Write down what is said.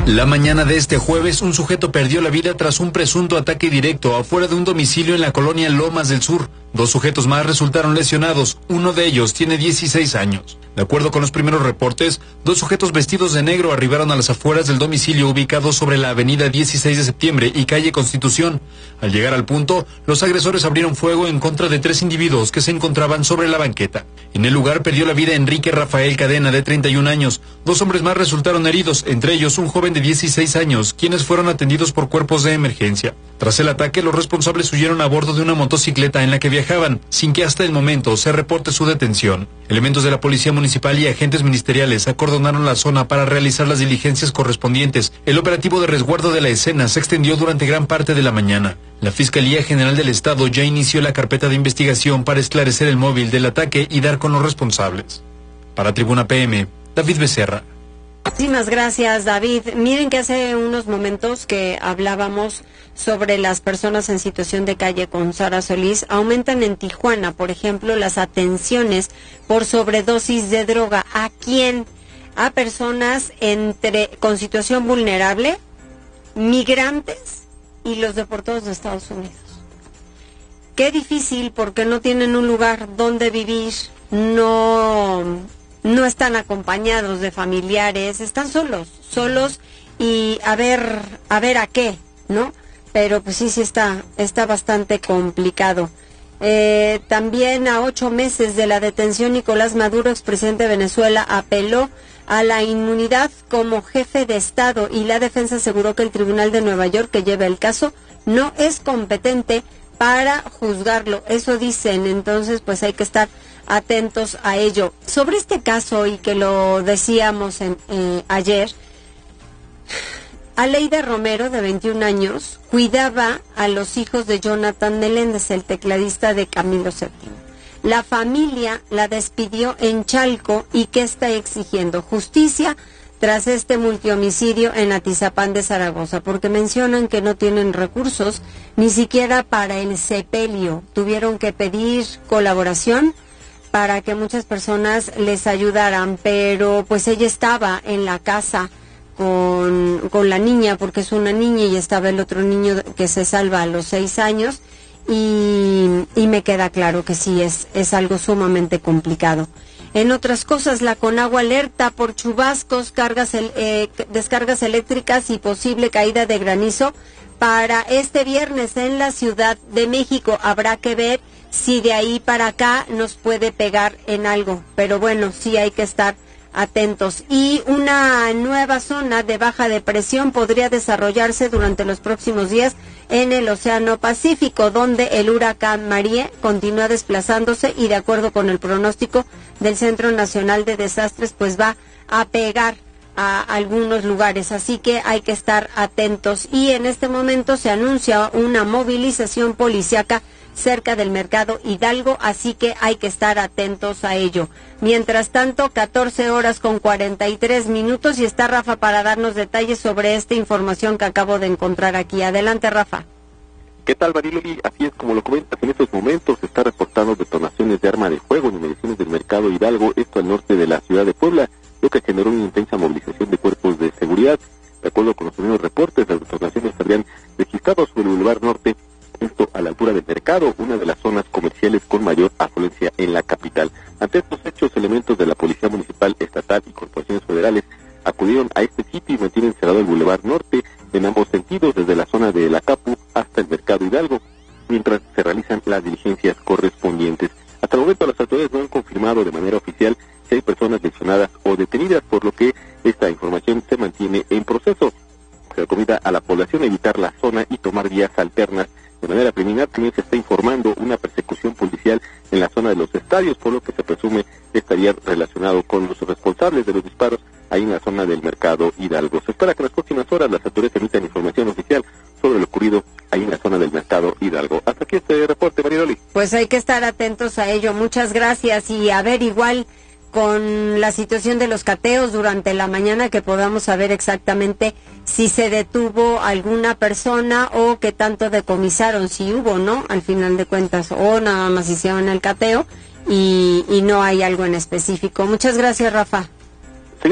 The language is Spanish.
La mañana de este jueves, un sujeto perdió la vida tras un presunto ataque directo afuera de un domicilio en la colonia Lomas del Sur. 2 sujetos más resultaron lesionados, uno de ellos tiene 16 años. De acuerdo con los primeros reportes, 2 sujetos vestidos de negro arribaron a las afueras del domicilio ubicado sobre la avenida 16 de septiembre y calle Constitución. Al llegar al punto, los agresores abrieron fuego en contra de 3 individuos que se encontraban sobre la banqueta. En el lugar perdió la vida Enrique Rafael Cadena, de 31 años. 2 hombres más resultaron heridos, entre ellos un joven de 16 años, quienes fueron atendidos por cuerpos de emergencia. Tras el ataque, los responsables huyeron a bordo de una motocicleta en la que viajaban, sin que hasta el momento se reporte su detención. Elementos de la Policía Municipal y agentes ministeriales acordonaron la zona para realizar las diligencias correspondientes. El operativo de resguardo de la escena se extendió durante gran parte de la mañana. La Fiscalía General del Estado ya inició la carpeta de investigación para esclarecer el móvil del ataque y dar con los responsables. Para Tribuna PM, David Becerra. Muchísimas gracias, David. Miren que hace unos momentos que hablábamos sobre las personas en situación de calle con Sara Solís. Aumentan en Tijuana, por ejemplo, las atenciones por sobredosis de droga. ¿A quién? A personas con situación vulnerable, migrantes y los deportados de Estados Unidos. Qué difícil, porque no tienen un lugar donde vivir, no están acompañados de familiares, están solos y a ver a qué, ¿no? Pero pues sí está bastante complicado. También a 8 meses de la detención, Nicolás Maduro, expresidente de Venezuela, apeló a la inmunidad como jefe de Estado y la defensa aseguró que el Tribunal de Nueva York, que lleva el caso, no es competente para juzgarlo. Eso dicen, entonces pues hay que estar atentos a ello. Sobre este caso, y que lo decíamos ayer, Aleida Romero, de 21 años, cuidaba a los hijos de Jonathan Meléndez, el tecladista de Camilo VII. La familia la despidió en Chalco. ¿Y qué está exigiendo? Justicia tras este multihomicidio en Atizapán de Zaragoza, porque mencionan que no tienen recursos ni siquiera para el sepelio. Tuvieron que pedir colaboración para que muchas personas les ayudaran, pero pues ella estaba en la casa con la niña, porque es una niña, y estaba el otro niño que se salva a los 6 años, y me queda claro que sí, es algo sumamente complicado. En otras cosas, la Conagua alerta por chubascos, descargas eléctricas y posible caída de granizo para este viernes en la Ciudad de México. Habrá que ver si de ahí para acá nos puede pegar en algo, pero bueno, sí hay que estar atentos. Y una nueva zona de baja depresión podría desarrollarse durante los próximos días en el Océano Pacífico, donde el huracán María continúa desplazándose y, de acuerdo con el pronóstico del Centro Nacional de Desastres, pues va a pegar a algunos lugares, así que hay que estar atentos. Y en este momento se anuncia una movilización policíaca cerca del Mercado Hidalgo, así que hay que estar atentos a ello. Mientras tanto, 14:43 y está Rafa para darnos detalles sobre esta información que acabo de encontrar aquí. Adelante, Rafa. ¿Qué tal, Mariloli? Así es como lo comentas, en estos momentos se está reportando detonaciones de arma de fuego en inmediaciones del Mercado Hidalgo, esto al norte de la ciudad de Puebla, lo que generó una intensa movilización de cuerpos de seguridad. De acuerdo con los primeros reportes, las detonaciones se habrían registrado sobre el Boulevard Norte, esto a la altura del Mercado, una de las zonas comerciales con mayor afluencia en la capital. Ante estos hechos, elementos de la Policía Municipal, Estatal y corporaciones federales acudieron a este sitio y mantienen cerrado el Boulevard Norte en ambos sentidos, desde la zona de la Capu hasta el Mercado Hidalgo, mientras se realizan las diligencias correspondientes. Hasta el momento las autoridades no han confirmado de manera oficial si hay personas lesionadas o detenidas, por lo que esta información se mantiene en proceso. Se recomienda a la población evitar la zona y tomar vías alternas. De manera preliminar también se está informando una persecución policial en la zona de los estadios, por lo que se presume estaría relacionado con los responsables de los disparos ahí en la zona del Mercado Hidalgo. Se espera que en las próximas horas las autoridades emitan información oficial sobre lo ocurrido ahí en la zona del Mercado Hidalgo. Hasta aquí este reporte, Mariloli. Pues hay que estar atentos a ello. Muchas gracias, y a ver, igual con la situación de los cateos durante la mañana, que podamos saber exactamente si se detuvo alguna persona o qué tanto decomisaron, si hubo, ¿no? Al final de cuentas, o nada más hicieron el cateo y no hay algo en específico. Muchas gracias, Rafa.